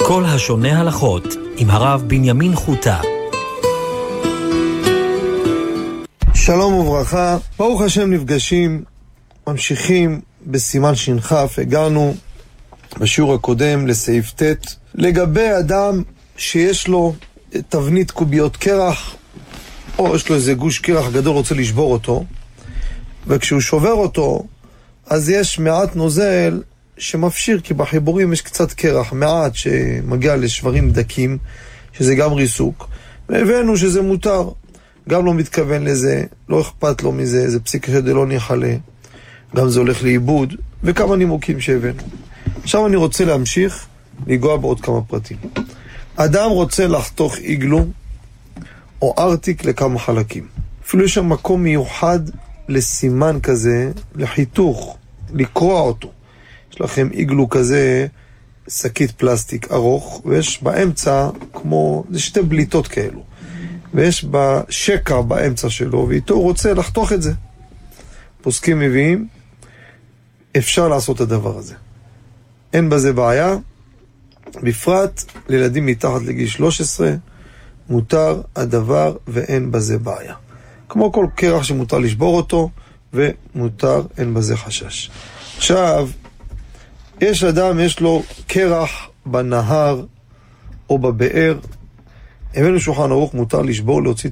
כל השונה הלכות עם הרב בנימין חוטה. שלום וברכה, ברוך השם נפגשים, ממשיכים בסימן שנחף. הגענו בשיעור הקודם לסעיף ט' לגבי אדם שיש לו תבנית קוביות קרח, או יש לו איזה גוש קרח גדול, רוצה לשבור אותו, וכשהוא שובר אותו אז יש מעט נוזל שמפשיר, כי בחיבורים יש קצת קרח, מעט שמגיע לשברים דקים, שזה גם ריסוק, והבאנו שזה מותר, גם לא מתכוון לזה, לא אכפת לו מזה, זה פסיק שלא נחלה, גם זה הולך לאיבוד, וכמה נימוקים שהבאנו. עכשיו אני רוצה להמשיך לגוע בעוד כמה פרטים. אדם רוצה לחתוך עיגלו או ארטיק לכמה חלקים, אפילו יש שם מקום מיוחד לסימן כזה, לחיתוך, לקרוע אותו. יש לכם עיגלו כזה, שקית פלסטיק ארוך, ויש באמצע כמו, זה שתי בליטות כאלו, ויש בשקע באמצע שלו, ואיתו הוא רוצה לחתוך את זה. פוסקים מביאים, אפשר לעשות את הדבר הזה. אין בזה בעיה, בפרט לילדים מתחת לגיל 13, מותר הדבר ואין בזה בעיה. כמו כל קרח שמותר לשבור אותו, ומותר, אין בזה חשש. עכשיו, יש אדם, יש לו קרח בנהר או בבאר, הבאנו שולחן ערוך, מותר לשבור, להוציא